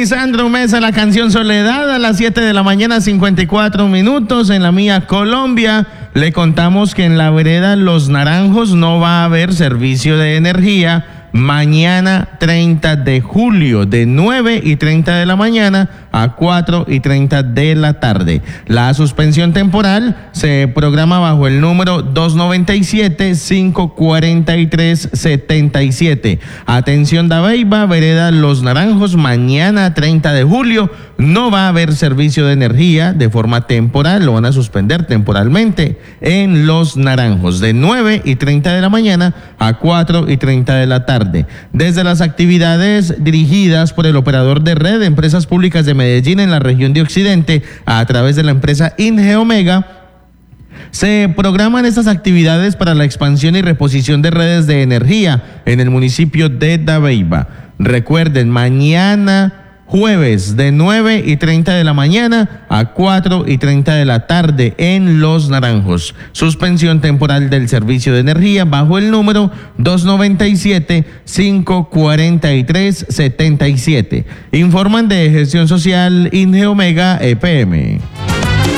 Lisandro Mesa, la canción Soledad, a las 7 de la mañana, 54 minutos en la mía Colombia. Le contamos que en la vereda Los Naranjos no va a haber servicio de energía mañana 30 de julio de 9:30 de la mañana a 4:30 de la tarde. La suspensión temporal se programa bajo el número 297-543-77. Atención Dabeiba, vereda Los Naranjos, mañana 30 de julio no va a haber servicio de energía de forma temporal, lo van a suspender temporalmente en Los Naranjos de 9:30 de la mañana a 4:30 de la tarde. Desde las actividades dirigidas por el operador de red de empresas públicas de Medellín en la región de Occidente a través de la empresa Ingeomega, se programan estas actividades para la expansión y reposición de redes de energía en el municipio de Dabeiba. Recuerden, mañana jueves de 9:30 de la mañana a 4:30 de la tarde en Los Naranjos. Suspensión temporal del servicio de energía bajo el número 297-543-77. Informan de Gestión Social Ingeomega EPM.